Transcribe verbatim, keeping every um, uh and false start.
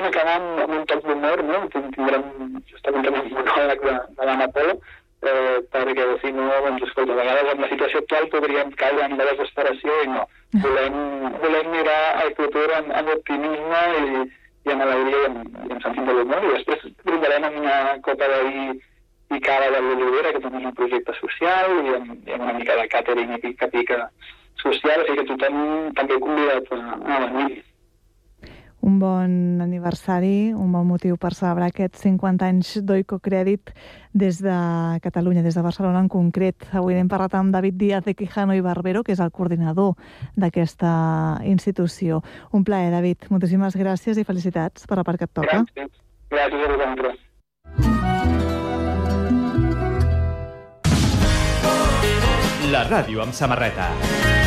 volem acabar amb, amb un toc d'humor, no? Tindrem justament també un monòleg de, de l'Anna Polo, eh, perquè si no, doncs, escolta, a vegades amb la situació actual podríem caure en la desesperació i no. Volem, volem mirar al futur amb, amb optimisme i, i amb alegria i amb, i amb sentit de l'humor. I després brindarem amb una copa de vi i cava de l'Olivera, que també és un projecte social, i amb, i amb una mica de càtering i pica-pica social, o sigui que tothom també convidat a, a venir. Un bon aniversari, un bon motiu per celebrar aquests cinquanta anys d'Oikocredit des de Catalunya, des de Barcelona en concret. Avui hem parlat amb David Díaz de Quijano i Barbero, que és el coordinador d'aquesta institució. Un plaer, David. Moltíssimes gràcies i felicitats per la part que et toca. Gràcies, gràcies a vosaltres. La ràdio amb samarreta.